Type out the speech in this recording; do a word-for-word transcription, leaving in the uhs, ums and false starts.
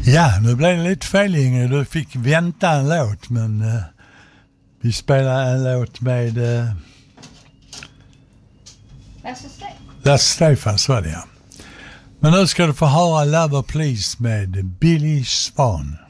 Ja, nu blev det lite fel, Inge. Du fick vänta en låt, men uh, vi spelar en låt med uh, Lasse Stefans. Lasse Stefans var det, ja. Men nu ska du få höra Lover Please med Billy Swan.